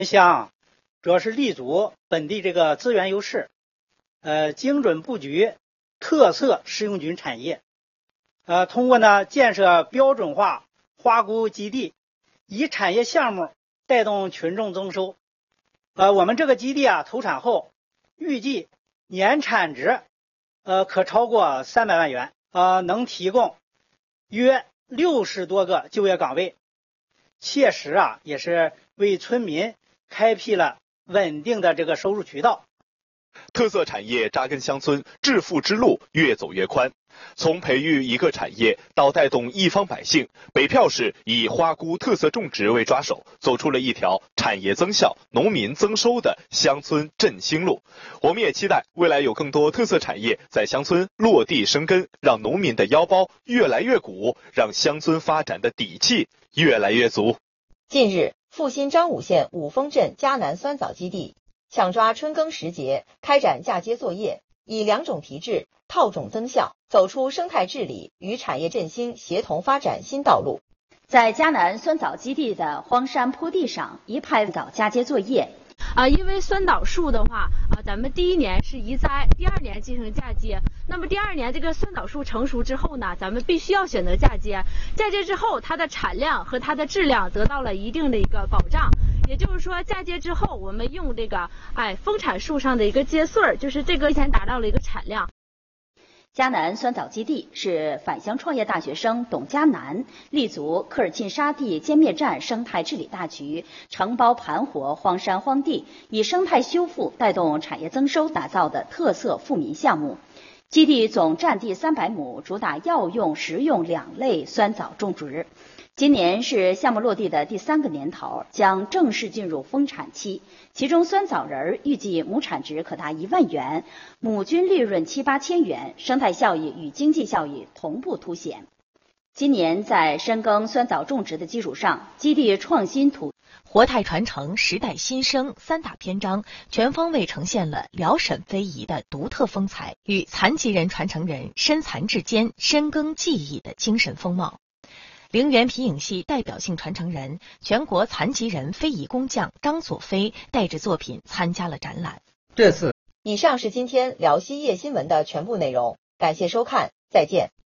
像主要是立足本地这个资源优势，精准布局特色食用菌产业，通过建设标准化花菇基地，以产业项目带动群众增收。我们这个基地投产后，预计年产值可超过300万元，能提供约60多个就业岗位，切实也是为村民开辟了稳定的这个收入渠道。 特色产业扎根乡村，致富之路越走越宽。从培育一个产业到带动一方百姓，北票市以花菇特色种植为抓手，走出了一条产业增效、农民增收的乡村振兴路。我们也期待未来有更多特色产业在乡村落地生根，让农民的腰包越来越鼓，让乡村发展的底气越来越足。 近日，阜新张武县五峰镇迦南酸枣基地抢抓春耕时节，开展嫁接作业，以2种提质、套种增效，走出生态治理与产业振兴协同发展新道路。 在迦南酸枣基地的荒山坡地上，一派枣嫁接作业。 因为酸枣树的话，咱们第1年是移栽，第2年进行嫁接。那么第2年这个酸枣树成熟之后呢，咱们必须要选择嫁接。嫁接之后，它的产量和它的质量得到了一定的一个保障。也就是说，嫁接之后，我们用这个丰产树上的一个接穗儿，就是这个以前达到了一个产量。 迦南酸枣基地是返乡创业大学生董嘉南立足科尔沁沙地歼灭战生态治理大局，承包盘活荒山荒地，以生态修复带动产业增收打造的特色富民项目。基地总占地300亩，主打药用、食用2类酸枣种植。今年是项目落地的第3个年头，将正式进入丰产期。其中酸枣仁预计亩产值可达1万元，亩均利润7、8千元，生态效益与经济效益同步凸显。今年在深耕酸枣种植的基础上，基地创新活态传承、时代新生3大篇章，全方位呈现了辽沈非遗的独特风采与残疾人传承人身残志坚、深耕技艺的精神风貌。陵园皮影戏代表性传承人、全国残疾人非遗工匠张佐飞带着作品参加了展览。以上是今天辽西夜新闻的全部内容，感谢收看，再见。